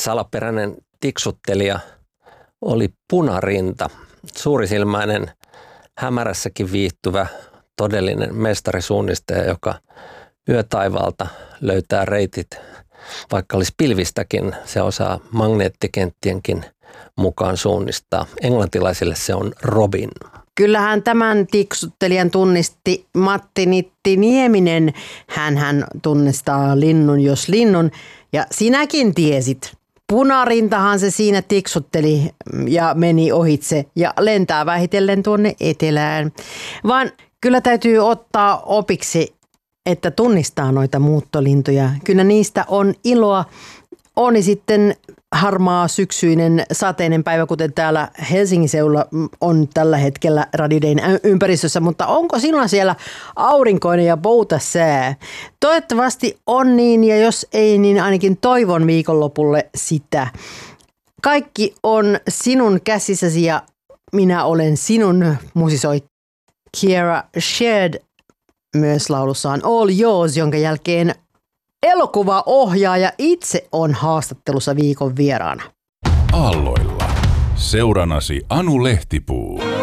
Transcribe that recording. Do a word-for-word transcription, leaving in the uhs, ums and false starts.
salaperäinen tiksuttelija oli Punarinta, suurisilmäinen, hämärässäkin viihtyvä todellinen mestarisuunnistaja, joka yötaivaalta löytää reitit, vaikka olisi pilvistäkin, se osaa magneettikenttienkin mukaan suunnistaa. Englantilaisille se on Robin. Kyllähän tämän tiksuttelijan tunnisti Matti Nitti Nieminen. Hänhän tunnistaa linnun jos linnun ja sinäkin tiesit. Punarintahan se siinä tiksutteli ja meni ohitse ja lentää vähitellen tuonne etelään. Vaan kyllä täytyy ottaa opiksi, että tunnistaa noita muuttolintuja. Kyllä niistä on iloa. On sitten harmaa syksyinen sateinen päivä, kuten täällä Helsingin seudulla on tällä hetkellä Radio Dayn ympäristössä, mutta onko silloin siellä aurinkoinen ja pouta sää? Toivottavasti on niin, ja jos ei, niin ainakin toivon viikonlopulle sitä. Kaikki on sinun käsissäsi ja minä olen sinun, musisoi Kiera Sheard myös laulussaan All Yours, jonka jälkeen elokuvaohjaaja itse on haastattelussa viikon vieraana. Aalloilla. Seuranasi Anu Lehtipuu.